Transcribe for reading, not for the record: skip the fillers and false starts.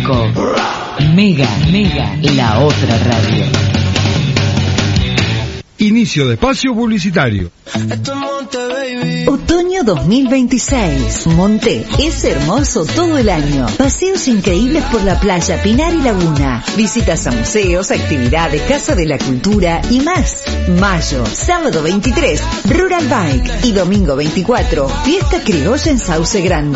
5. Mega, la otra radio. Inicio de espacio publicitario. Otoño 2026. Monté es hermoso todo el año. Paseos increíbles por la playa, Pinar y Laguna. Visitas a museos, actividades, Casa de la Cultura y más. Mayo, sábado 23, Rural Bike. Y domingo 24, fiesta criolla en Sauce Grande.